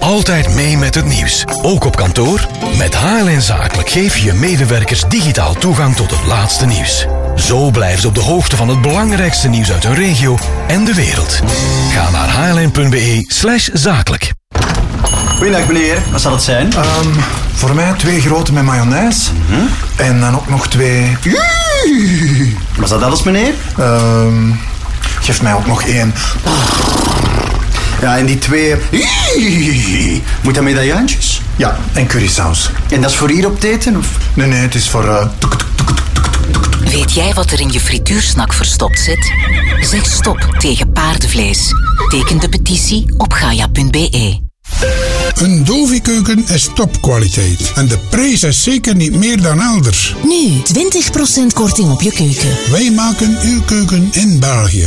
Altijd mee met het nieuws. Ook op kantoor? Met HLN Zakelijk geef je medewerkers digitaal toegang tot het laatste nieuws. Zo blijven ze op de hoogte van het belangrijkste nieuws uit hun regio en de wereld. Ga naar hln.be/zakelijk. Goedendag meneer, wat zal het zijn? Voor mij 2 grote met mayonaise. En dan ook nog 2... Was dat alles meneer? Geef mij ook nog 1. Ja, en die 2... Moet dat medaillantjes? Ja, en currysaus. En dat is voor hier op het eten? Of? Nee, het is voor... Weet jij wat er in je frituursnak verstopt zit? Zeg stop tegen paardenvlees. Teken de petitie op gaia.be. Een Dovi-keuken is topkwaliteit. En de prijs is zeker niet meer dan elders. Nu 20% korting op je keuken. Wij maken uw keuken in België.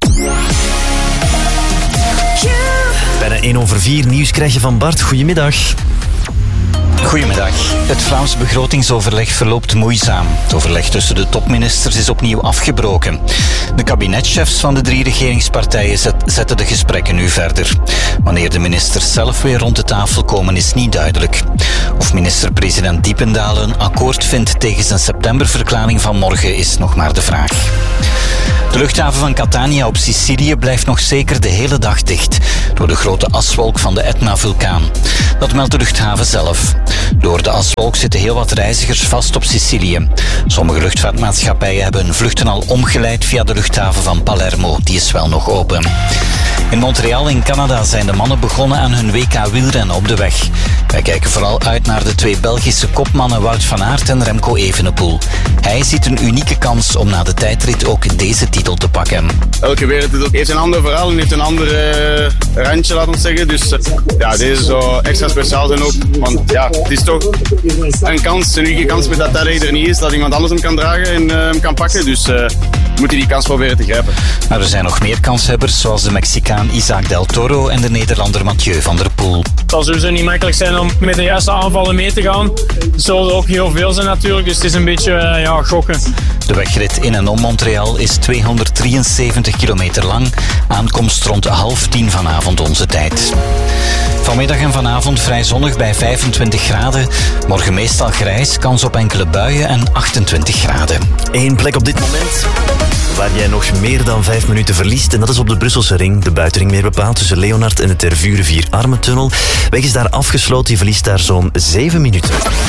Bijna 1:04 nieuws krijg je van Bart. Goedemiddag. Goedemiddag. Het Vlaams begrotingsoverleg verloopt moeizaam. Het overleg tussen de topministers is opnieuw afgebroken. De kabinetchefs van de 3 regeringspartijen zetten de gesprekken nu verder. Wanneer de ministers zelf weer rond de tafel komen is niet duidelijk. Of minister-president Diependalen een akkoord vindt tegen zijn septemberverklaring van morgen is nog maar de vraag. De luchthaven van Catania op Sicilië blijft nog zeker de hele dag dicht door de grote aswolk van de Etna-vulkaan. Dat meldt de luchthaven zelf. Door de aswolk zitten heel wat reizigers vast op Sicilië. Sommige luchtvaartmaatschappijen hebben hun vluchten al omgeleid via de luchthaven van Palermo. Die is wel nog open. In Montreal in Canada zijn de mannen begonnen aan hun WK wielrennen op de weg. Wij kijken vooral uit naar de 2 Belgische kopmannen Wout van Aert en Remco Evenepoel. Hij ziet een unieke kans om na de tijdrit ook deze titel te pakken. Elke wereld heeft een ander verhaal en heeft een ander randje, laten we zeggen. Dus ja, deze zou extra speciaal zijn ook. Want ja, het is toch een kans, een unieke kans met dat hij er niet is, dat iemand anders hem kan dragen en hem kan pakken. Dus moet hij die kans proberen te grijpen. Maar er zijn nog meer kanshebbers, zoals de Mexicaan Isaac Del Toro en de Nederlander Mathieu van der Poel. Het zal sowieso niet makkelijk zijn om met de juiste aanvallen mee te gaan. Er zullen er ook heel veel zijn natuurlijk, dus het is een beetje gokken. De wegrit in en om Montreal is 273 kilometer lang. Aankomst rond 9:30 vanavond onze tijd. Vanmiddag en vanavond vrij zonnig bij 25 graden. Morgen meestal grijs, kans op enkele buien en 28 graden. 1 plek op dit moment waar jij nog meer dan 5 minuten verliest. En dat is op de Brusselse ring. De buitenring meer bepaald tussen Leonard en de Tervuren-Vier-Armentunnel. Weg is daar afgesloten. Je verliest daar zo'n 7 minuten.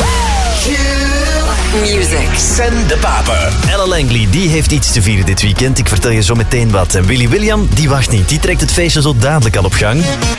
Music. Sen de Pape. Ella Langley, die heeft iets te vieren dit weekend. Ik vertel je zo meteen wat. En Willy William, die wacht niet. Die trekt het feestje zo dadelijk al op gang.